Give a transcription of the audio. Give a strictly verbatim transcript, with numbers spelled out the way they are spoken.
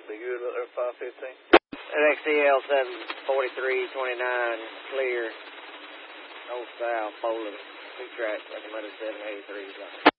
Be good up there, five fifteen. X C L seven forty-three twenty-nine, clear, north south, Poland, two tracks, recommended seven eighty-three.